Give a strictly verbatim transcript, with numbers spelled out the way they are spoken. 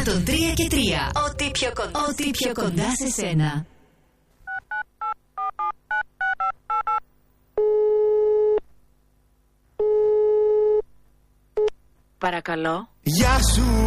εκατόν τρία και τρία. Ό,τι πιο κοντά, Ό,τι πιο κοντά σε σένα. Παρακαλώ. Γεια σου.